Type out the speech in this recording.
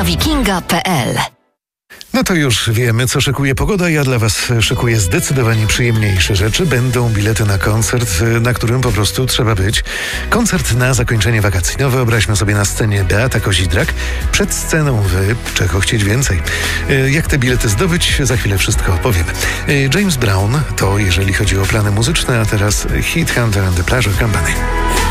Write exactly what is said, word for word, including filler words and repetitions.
na wikinga kropka pe el. No to już wiemy, co szykuje pogoda. Ja dla was szykuję zdecydowanie przyjemniejsze rzeczy. Będą bilety na koncert, na którym po prostu trzeba być. Koncert na zakończenie wakacji. No wyobraźmy sobie na scenie Beata Kozidrak. Przed sceną wy, czego chcieć więcej. Jak te bilety zdobyć? Za chwilę wszystko opowiemy. James Brown to jeżeli chodzi o plany muzyczne, a teraz Hit Hunter and the Pleasure Company.